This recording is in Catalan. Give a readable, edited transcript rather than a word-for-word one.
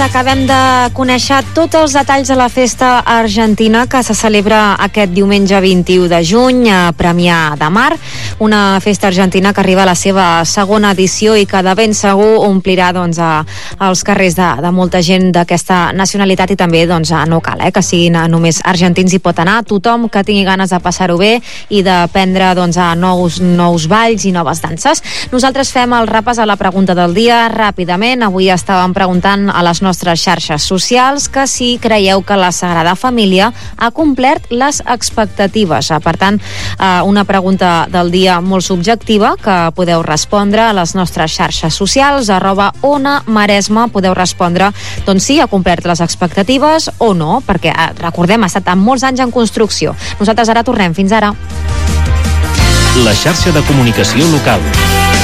Acabem de conèixer tots els detalls de la festa argentina que se celebra aquest diumenge 21 de juny a Premià de Mar, una festa argentina que arriba a la seva segona edició i que de ben segur omplirà els carrers de molta gent d'aquesta nacionalitat i també no cal que siguin només argentins, hi pot anar tothom que tingui ganes de passar-ho bé i d'aprendre a nous balls i noves danses. Nosaltres fem el repàs a la pregunta del dia ràpidament. Avui estàvem preguntant a les nostres xarxes socials que si creieu que la Sagrada Família ha complert les expectatives. Per tant, una pregunta del dia molt subjectiva que podeu respondre a les nostres xarxes socials, @OnaMaresma, podeu respondre si ha complert les expectatives o no, perquè recordem, ha estat molts anys en construcció. Nosaltres ara tornem. Fins ara. La xarxa de comunicació local.